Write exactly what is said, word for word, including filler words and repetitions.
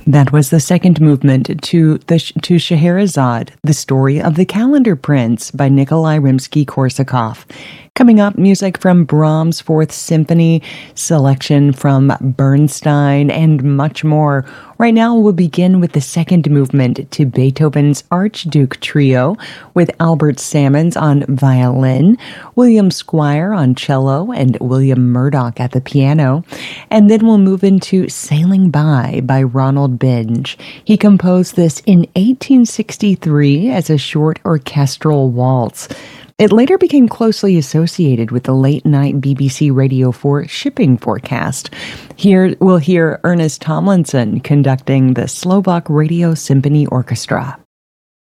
That was the second movement to the to Scheherazade, the story of the Calendar Prince by Nikolai Rimsky-Korsakov. Coming up, music from Brahms' Fourth Symphony, selection from Bernstein, and much more. Right now, we'll begin with the second movement to Beethoven's Archduke Trio with Albert Salmons on violin, William Squire on cello, and William Murdoch at the piano. And then we'll move into Sailing By by Ronald Binge. He composed this in eighteen sixty-three as a short orchestral waltz. It later became closely associated with the late-night B B C Radio four shipping forecast. Here we'll hear Ernest Tomlinson conducting the Slovak Radio Symphony Orchestra.